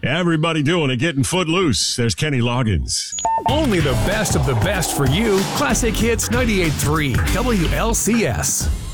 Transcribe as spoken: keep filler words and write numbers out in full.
Everybody doing it, getting foot loose. There's Kenny Loggins. Only the best of the best for you. Classic Hits ninety-eight point three W L C S.